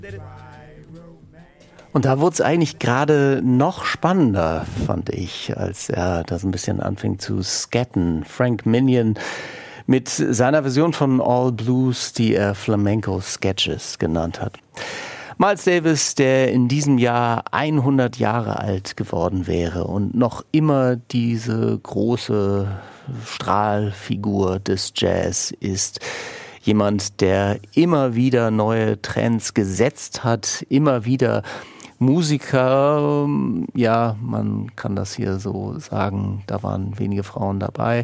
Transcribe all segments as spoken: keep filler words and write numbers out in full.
Und da wurde es eigentlich gerade noch spannender, fand ich, als er das ein bisschen anfing zu scatten. Frank Minion mit seiner Version von All Blues, die er Flamenco Sketches genannt hat. Miles Davis, der in diesem Jahr hundert Jahre alt geworden wäre und noch immer diese große Strahlfigur des Jazz ist. Jemand, der immer wieder neue Trends gesetzt hat, immer wieder Musiker, ja, man kann das hier so sagen, da waren wenige Frauen dabei,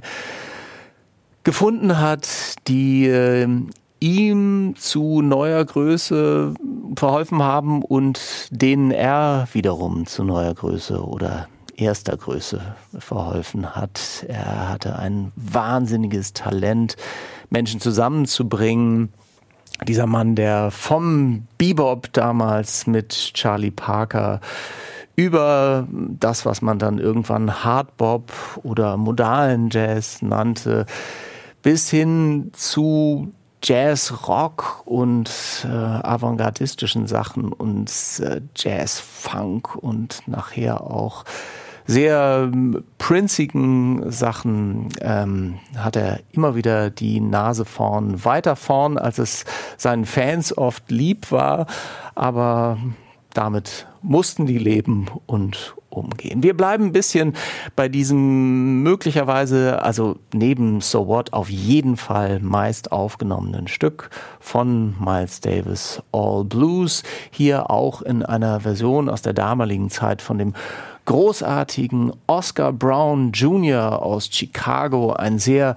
gefunden hat, die äh, ihm zu neuer Größe verholfen haben und denen er wiederum zu neuer Größe oder erster Größe verholfen hat. Er hatte ein wahnsinniges Talent, Menschen zusammenzubringen. Dieser Mann, der vom Bebop damals mit Charlie Parker über das, was man dann irgendwann Hardbop oder modalen Jazz nannte, bis hin zu Jazz, Rock und äh, avantgardistischen Sachen und äh, Jazz, Funk und nachher auch sehr prinzigen Sachen ähm, hat er immer wieder die Nase vorn, weiter vorn, als es seinen Fans oft lieb war, aber damit mussten die leben und umgehen. Wir bleiben ein bisschen bei diesem möglicherweise, also neben So What, auf jeden Fall meist aufgenommenen Stück von Miles Davis, All Blues, hier auch in einer Version aus der damaligen Zeit von dem großartigen Oscar Brown Junior aus Chicago, ein sehr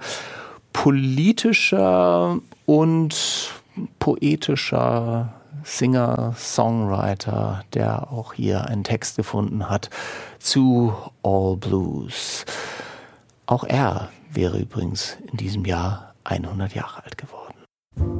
politischer und poetischer Singer, Songwriter, der auch hier einen Text gefunden hat zu All Blues. Auch er wäre übrigens in diesem Jahr hundert Jahre alt geworden.